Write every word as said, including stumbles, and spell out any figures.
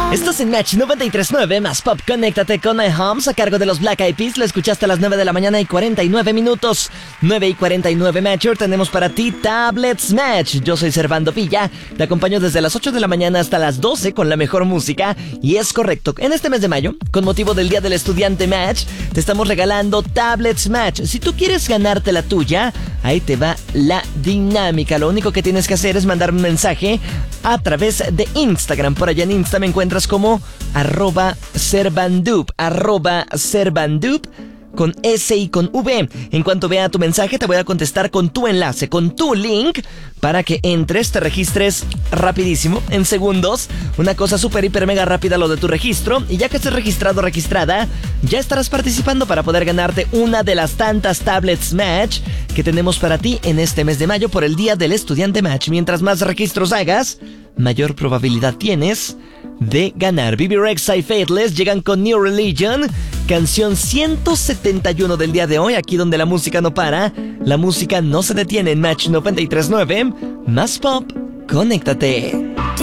Estás en Match noventa y tres punto nueve más Pop. Conéctate con My Homes a cargo de los Black Eyed Peas. Lo escuchaste a las nueve de la mañana y cuarenta y nueve minutos. nueve y cuarenta y nueve Matcher. Tenemos para ti Tablet Smash. Yo soy Servando Villa. Te acompaño desde las ocho de la mañana hasta las doce con la mejor música. Y es correcto, en este mes de mayo, con motivo del Día del Estudiante Match, te estamos regalando Tablet Smash. Si tú quieres ganarte la tuya, ahí te va la dinámica. Lo único que tienes que hacer es mandar un mensaje a través de Instagram. Por allá en Insta me encuentras como arroba Servandup, arroba Servandup, con S y con V. En cuanto vea tu mensaje, te voy a contestar con tu enlace, con tu link, para que entres, te registres rapidísimo, en segundos. Una cosa súper, hiper, mega rápida lo de tu registro. Y ya que estés registrado o registrada, ya estarás participando para poder ganarte una de las tantas tablets Match que tenemos para ti en este mes de mayo por el Día del Estudiante Match. Mientras más registros hagas, mayor probabilidad tienes de ganar. B B Rexha y Faithless llegan con New Religion, canción ciento setenta y uno del día de hoy, aquí donde la música no para, la música no se detiene en Match noventa y tres punto nueve, más Pop, conéctate.